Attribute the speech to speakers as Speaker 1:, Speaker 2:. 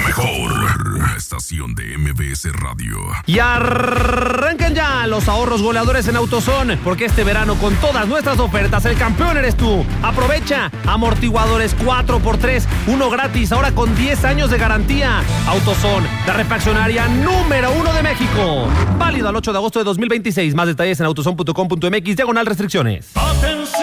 Speaker 1: mejor estación de MBS Radio.
Speaker 2: Y arrancan ya los ahorros goleadores en AutoZone, porque este verano con todas nuestras ofertas el campeón eres tú. Aprovecha amortiguadores 4x3, uno gratis, ahora con 10 años de garantía. AutoZone, la refaccionaria número 1 de México. Válido al 8 de agosto de 2026. Más detalles en autozone.com.mx, /restricciones.
Speaker 3: ¡Atención!